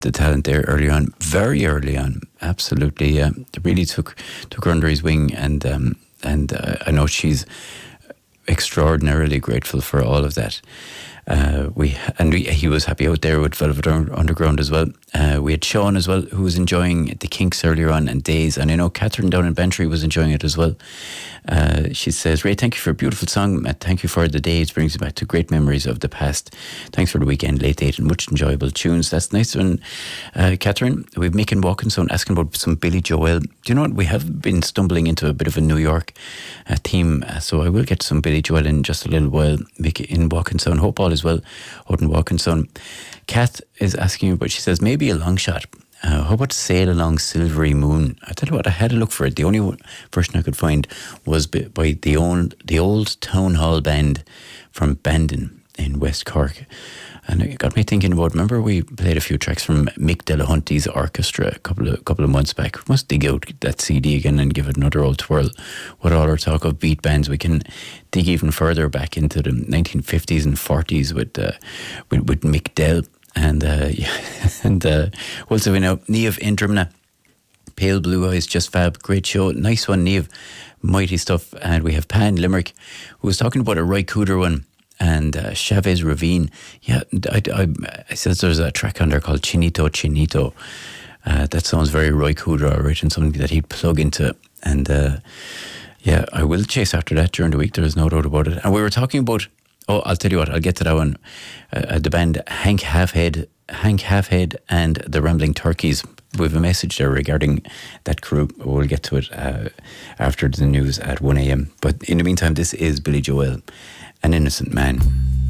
the talent there early on, very early on, absolutely. Really took her under his wing, and I know she's extraordinarily grateful for all of that. He was happy out there with Velvet Underground as well. We had Sean as well, who was enjoying the Kinks earlier on, and Days, and I know Catherine down in Bantry was enjoying it as well. She says, Ray, thank you for a beautiful song. Thank you for the Days, brings me back to great memories of the past. Thanks for the weekend, late date, and much enjoyable tunes. That's nice one, Catherine. We've Mick and Walkinson asking about some Billy Joel. Do you know what? We have been stumbling into a bit of a New York theme, so I will get some Billy Joel in just a little while. Mick in Walkinson. Hope all is well out in Walkinson. Kath is asking you, but she says maybe a long shot. How about Sail Along Silvery Moon? I tell you what, I had a look for it. The only version I could find was by the old Town Hall Band from Bandon in West Cork. And it got me thinking about, remember we played a few tracks from Mick Delahunty's orchestra a couple of months back. We must dig out that CD again and give it another old twirl. With all our talk of beat bands, we can dig even further back into the 1950s and 40s with Mick Dell. And also we know Niamh in Drumna, Pale Blue Eyes, just fab, great show, nice one Niamh, mighty stuff. And we have Pan Limerick, who was talking about a Roy Cooder one, and Chavez Ravine. Yeah, I said there's a track on there called Chinito Chinito. That sounds very Roy Cooder, alright, and something that he'd plug into. And yeah, I will chase after that during the week, there is no doubt about it. And we were talking about, I'll tell you what, I'll get to that one. The band Hank Halfhead and the Rambling Turkeys. We have a message there regarding that crew. We'll get to it after the news at 1 a.m. But in the meantime, this is Billy Joel, An Innocent Man.